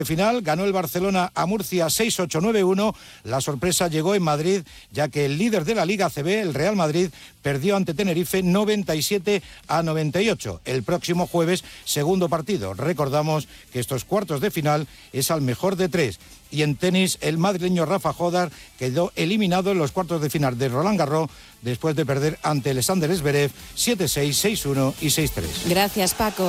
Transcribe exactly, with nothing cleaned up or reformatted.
Final ganó el Barcelona a Murcia seis ocho nueve uno. La sorpresa llegó en Madrid, ya que el líder de la Liga A C B, el Real Madrid, perdió ante Tenerife noventa y siete a noventa y ocho. El próximo jueves, segundo partido. Recordamos que estos cuartos de final es al mejor de tres. Y en tenis, el madrileño Rafa Jodar quedó eliminado en los cuartos de final de Roland Garros después de perder ante Alexander Zverev siete seis, seis uno y seis tres. Gracias, Paco.